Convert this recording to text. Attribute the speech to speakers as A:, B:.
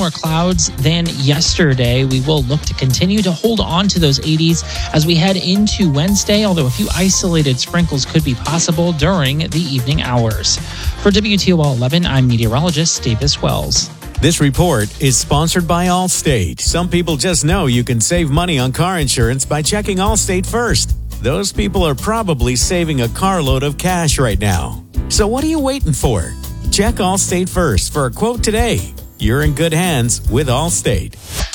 A: more clouds than yesterday. We will look to continue to hold on to those 80s as we head into Wednesday, although a few isolated sprinkles could be possible during the evening hours. For WTOL 11, I'm meteorologist Davis Wells.
B: This report is sponsored by Allstate. Some people just know you can save money on car insurance by checking Allstate first. Those people are probably saving a carload of cash right now. So what are you waiting for? Check Allstate first for a quote today. You're in good hands with Allstate.